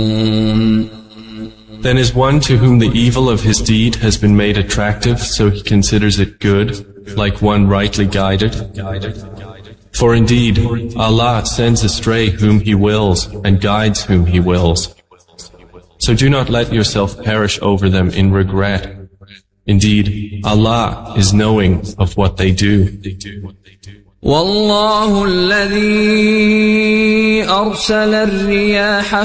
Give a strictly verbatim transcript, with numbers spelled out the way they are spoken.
Then is one to whom the evil of his deed has been made attractive, so he considers it good, like one rightly guided. For indeed, Allah sends astray whom He wills and guides whom He wills. So do not let yourself perish over them in regret. Indeed, Allah is knowing of what they do. والله الذي أرسل الرياح